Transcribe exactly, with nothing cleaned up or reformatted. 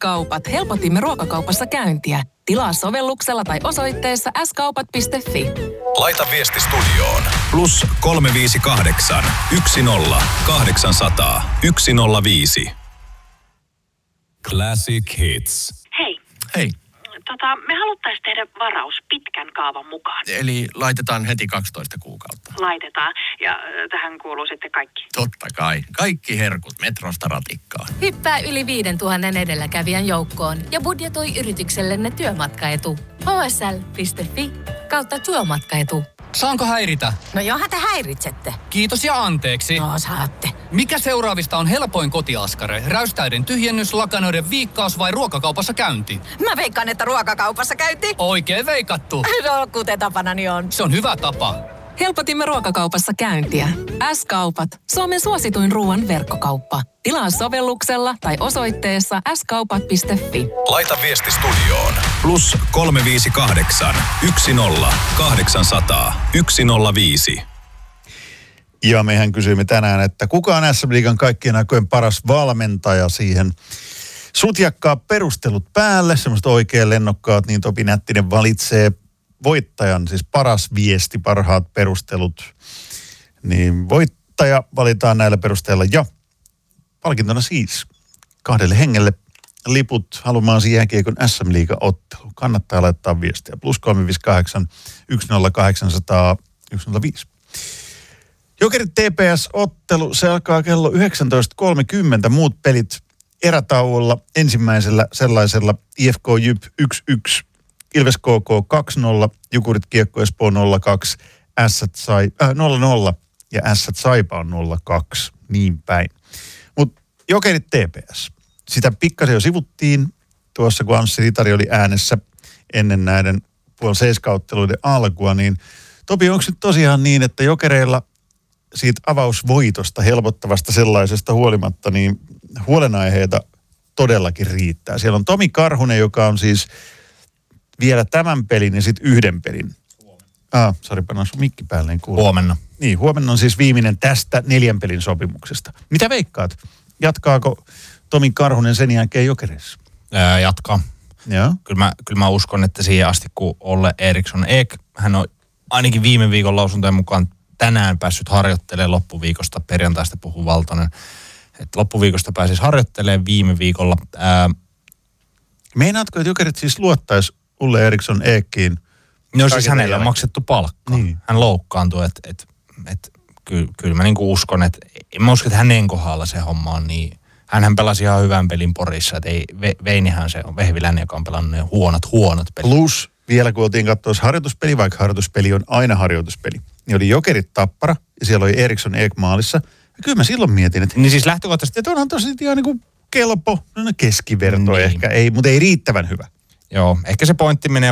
S-kaupat. Helpotimme ruokakaupassa käyntiä. Tilaa sovelluksella tai osoitteessa s kaupat piste f i. Laita viesti studioon. Plus kolme viisi kahdeksan, yksi nolla, kahdeksansataa, yksi nolla viisi. Classic Hits. Hei. Hei. Tota, me haluttaisiin tehdä varaus pitkän kaavan mukaan. Eli laitetaan heti kaksitoista kuukautta. Laitetaan. Ja äh, tähän kuuluu sitten kaikki. Totta kai. Kaikki herkut Metrosta ratikkaan. Hyppää yli viidentuhannen edelläkävijän joukkoon ja budjetoi yrityksellenne työmatkaetu. h s l piste f i kautta työmatkaetu. Saanko häiritä? No johan te häiritsette. Kiitos ja anteeksi. No saatte. Mikä seuraavista on helpoin kotiaskare? Räystäiden tyhjennys, lakanoiden viikkaus vai ruokakaupassa käynti? Mä veikkaan, että ruokakaupassa käynti. Oikein veikattu. No kuten tapanani on. Se on hyvä tapa. Helpotimme ruokakaupassa käyntiä. S-kaupat. Suomen suosituin ruoan verkkokauppa. Tilaa sovelluksella tai osoitteessa s kaupat piste f i. Laita viesti studioon. Plus kolme viisi kahdeksan, yksi nolla, kahdeksansataa, yksi nolla viisi. Ja mehän kysyimme tänään, että kuka on S M-liigan kaikkien aikojen paras valmentaja siihen. Sutjakkaa perustelut päälle, semmoista oikein lennokkaat, niin Topi Nättinen valitsee voittajan, siis paras viesti, parhaat perustelut. Niin voittaja valitaan näillä perusteilla ja palkintona siis kahdelle hengelle liput Halumaasi jääkiekon S M-liiga-ottelu. Kannattaa laittaa viestiä. Plus kolme viisi kahdeksan, yksi nolla kahdeksansataa, yksi nolla viisi. Jokerit T P S-ottelu, se alkaa kello yhdeksäntoista kolmekymmentä. Muut pelit erätauolla. Ensimmäisellä sellaisella I F K Jyp yksi yksi, Ilves K K kaksi nolla, Jukurit Kiekko Espoo nolla kaksi, Ässät Sai, äh, nolla nolla ja Ässät Saipa on nolla kaksi, niin päin. Mutta Jokerit T P S, sitä pikkasen jo sivuttiin tuossa, kun Anssi Ritari oli äänessä ennen näiden puoli seiskautteluiden alkua, niin Topi, onko nyt tosiaan niin, että Jokereilla siitä avausvoitosta, helpottavasta sellaisesta huolimatta, niin huolenaiheita todellakin riittää. Siellä on Tomi Karhunen, joka on siis vielä tämän pelin ja sitten yhden pelin. Ah, sori, pannaan sun mikki päälle, niin kuuluu. Huomenna. Niin, huomenna on siis viimeinen tästä neljän pelin sopimuksesta. Mitä veikkaat? Jatkaako Tomi Karhunen sen jälkeen Jokereissa? Ää, jatkaa. Joo. Kyllä mä, kyllä mä uskon, että siihen asti, kun Olle Eriksson Ek, hän on ainakin viime viikon lausuntojen mukaan tänään päässyt harjoittelemaan loppuviikosta, perjantaista puhuu Valtonen, että loppuviikosta pääsisi harjoittelemaan viime viikolla. Ää, Meinaatko, että Jokerit siis luottaisi Ulle Eriksson Eekkiin? No siis hänellä on maksettu palkka. Niin. Hän loukkaantui, että et, et, kyllä, kyllä mä niinku uskon, että en mä usko, että hänen kohdalla se homma on niin. Hänhän pelasi ihan hyvän pelin Porissa, että ei, Ve, Veinihän se on Vehviläinen, joka on pelannut ne huonot, huonot pelit. Plus vielä kun oltiin katsoa harjoituspeli, vaikka harjoituspeli on aina harjoituspeli, niin oli Jokerit Tappara ja siellä oli Eriksson Eek maalissa. Ja kyllä mä silloin mietin, että, Niin siis lähtökohtaisesti, että onhan tosi ihan niin kuin kelpo, no keskiverto Niin. ehkä, ei, mutta ei riittävän hyvä. joo, ehkä se pointti menee